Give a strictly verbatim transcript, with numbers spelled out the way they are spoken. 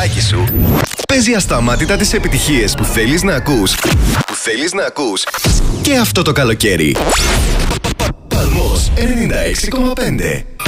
μηχανάκι σου παίζει ασταμάτητα τις επιτυχίες που θέλεις να ακούς. Που θέλεις να ακούς και αυτό το καλοκαίρι. Παλμός ενενήντα έξι κόμμα πέντε.